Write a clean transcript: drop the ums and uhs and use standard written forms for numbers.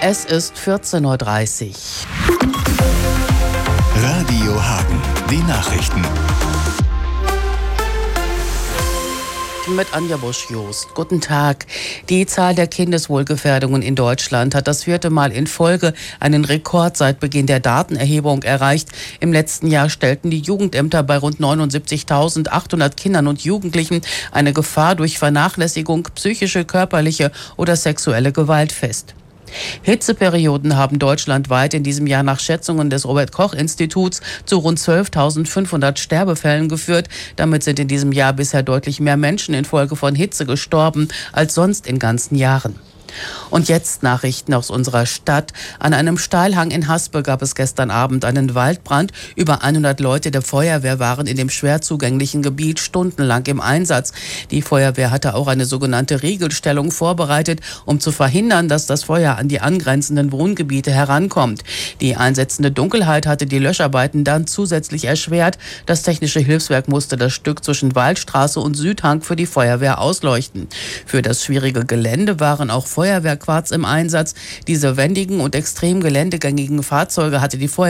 Es ist 14:30 Uhr. Radio Hagen, die Nachrichten. Mit Anja Busch-Jost. Guten Tag. Die Zahl der Kindeswohlgefährdungen in Deutschland hat das 4. Mal in Folge einen Rekord seit Beginn der Datenerhebung erreicht. Im letzten Jahr stellten die Jugendämter bei rund 79.800 Kindern und Jugendlichen eine Gefahr durch Vernachlässigung, psychische, körperliche oder sexuelle Gewalt fest. Hitzeperioden haben deutschlandweit in diesem Jahr nach Schätzungen des Robert-Koch-Instituts zu rund 12.500 Sterbefällen geführt. Damit sind in diesem Jahr bisher deutlich mehr Menschen infolge von Hitze gestorben als sonst in ganzen Jahren. Und jetzt Nachrichten aus unserer Stadt. An einem Steilhang in Haspe gab es gestern Abend einen Waldbrand. Über 100 Leute der Feuerwehr waren in dem schwer zugänglichen Gebiet stundenlang im Einsatz. Die Feuerwehr hatte auch eine sogenannte Riegelstellung vorbereitet, um zu verhindern, dass das Feuer an die angrenzenden Wohngebiete herankommt. Die einsetzende Dunkelheit hatte die Löscharbeiten dann zusätzlich erschwert. Das Technische Hilfswerk musste das Stück zwischen Waldstraße und Südhang für die Feuerwehr ausleuchten. Für das schwierige Gelände waren auch Feuerwehrquads im Einsatz. Diese wendigen und extrem geländegängigen Fahrzeuge hatte die Feuerwehr